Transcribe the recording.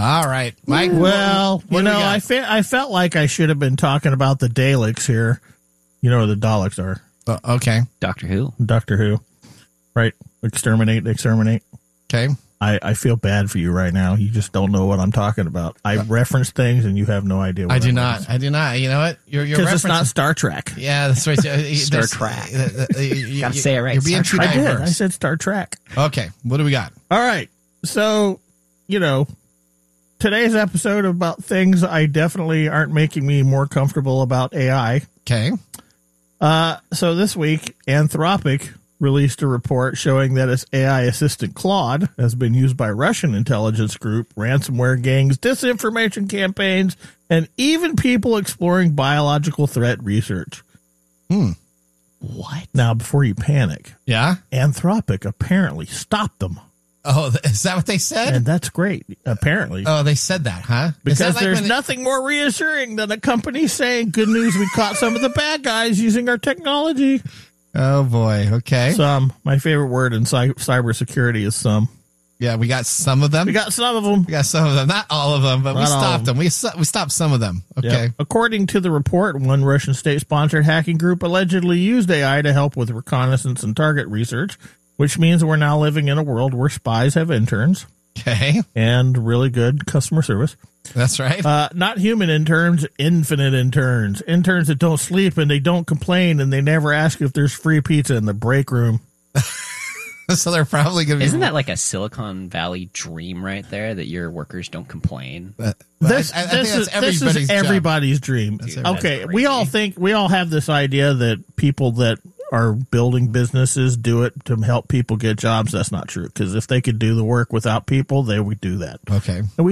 All right, Mike. Well, what do we got? I felt like I should have been talking about the Daleks here. You know what the Daleks are. Okay. Doctor Who. Doctor Who. Right. Exterminate. Okay. I feel bad for you right now. You just don't know what I'm talking about. I reference things and you have no idea what I do not. You know what? You're because it's not Star Trek. Yeah, that's right. Star Trek. Gotta say it right. You're being too I did. I diverse. said Star Trek. Okay. What do we got? All right. So, today's episode about things I definitely aren't making me more comfortable about AI. Okay. So this week, Anthropic released a report showing that its AI assistant Claude has been used by Russian intelligence group, ransomware gangs, disinformation campaigns, and even people exploring biological threat research. What? Now, before you panic, Yeah. Anthropic apparently stopped them. Oh, is that what they said? And that's great, apparently. Oh, they said that, huh? Is Because that like there's when nothing more reassuring than a company saying, good news, we caught some of the bad guys using our technology. Oh, boy. Okay. Some. My favorite word in cybersecurity is some. Yeah, we got some of them. We got some of them. We got some of them. Not all of them, but we Not all stopped of them. We stopped some of them. Okay. Yep. According to the report, one Russian state-sponsored hacking group allegedly used AI to help with reconnaissance and target research, which means we're now living in a world where spies have interns Okay. and really good customer service. That's right. Not human interns, infinite interns. Interns that don't sleep and they don't complain and they never ask if there's free pizza in the break room. So they're probably going to be. Isn't that like a Silicon Valley dream right there, that your workers don't complain? This I think is everybody's job. everybody's dream. That's Okay, everybody's we all have this idea that people that are building businesses do it to help people get jobs. That's not true, because if they could do the work without people, they would do that. Okay. And we